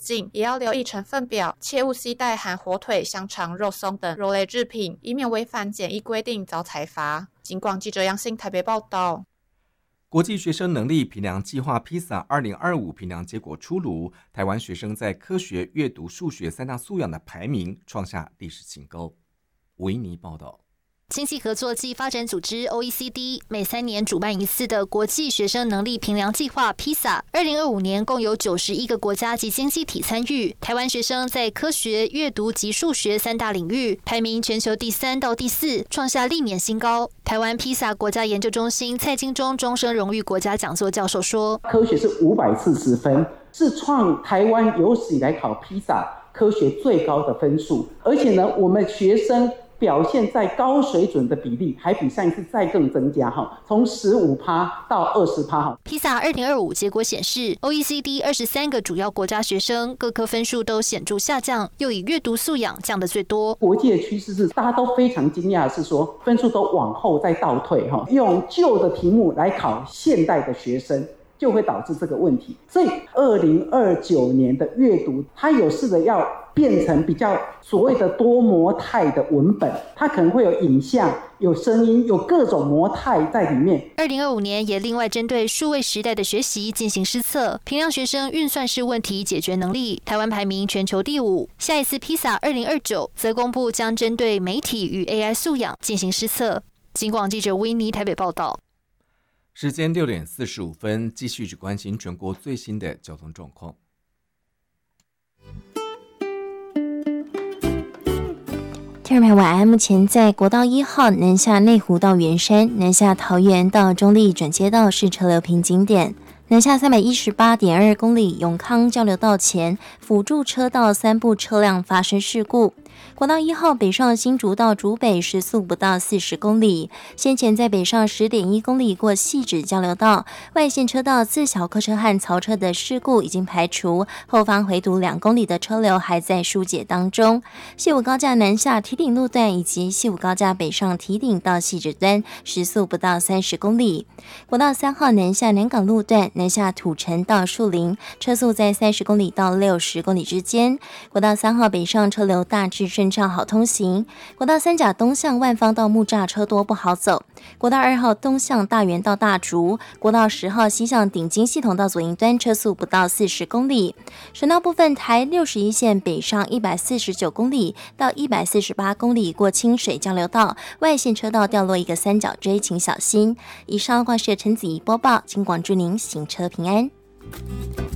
境，也要留意成分表，切勿携带含火腿、香肠、肉松等肉类制品，以免违反检疫规定遭裁罚。警广记者杨欣台北报道。 国际学生能力评量计划 PISA 2025评量结果出炉，台湾学生在科学、阅读、数学三大素养的排名创下历史新高。维尼报道。 经济合作暨发展组织 OECD 每3年主办一次的国际学生能力评量计划 PISA， 2025年共有91个国家及经济体参与。台湾学生在科学、阅读及数学三大领域排名全球第3到第4，创下历年新高。台湾 PISA 国家研究中心蔡金忠终身荣誉国家讲座教授说， 科学是540分，是创台湾有史以来考 PISA 科学最高的分数，而且呢，我们学生表现在高水准的比例还比上一次再更增加，从15%到20%。 PISA 2025结果显示 ，OECD 23个主要国家学生各科分数都显著下降，又以阅读素养降得最多。 国际的趋势是大家都非常惊讶的是说，分数都往后再倒退，用旧的题目来考现代的学生，就会导致这个问题。所以2029年的阅读，它有试着要变成比较所谓的多模态的文本，它可能会有影像、有声音、有各种模态在里面。 2025年也另外针对数位时代的学习进行施测，评量学生运算式问题解决能力，台湾排名全球第5。下一次 PISA 2029则公布将针对媒体与 AI 素养进行施测。警广记者维尼台北报道。 时间6点45分，继续去关心全国最新的交通状况。 听众朋友晚安，目前在国道1号南下内湖到圆山、南下桃园到中立转接道是车流瓶颈点。南下318.2公里永康交流道前辅助车道3部车辆发生事故。国道1号北上新竹到竹北时速不到40公里，先前在北上10.1公里过汐止交流道外线车道自小客车和槽车的事故已经排除，后方回堵2公里的车流还在疏解当中。西武高架南下堤顶路段以及西武高架北上堤顶到汐止端时速不到30公里。国道3号南下南港路段南下土城到树林，车速在30公里到60公里之间。国道3号北上车流大致顺畅好通行。国道3甲东向万方到木栅车多不好走。国道2号东向大园到大竹，国道10号西向顶金系统到左营端车速不到40公里。省道部分台61线北上149公里到148公里过清水交流道，外线车道掉落一个三角锥，请小心。以上挂是陈子怡播报，请广祝您行车平安。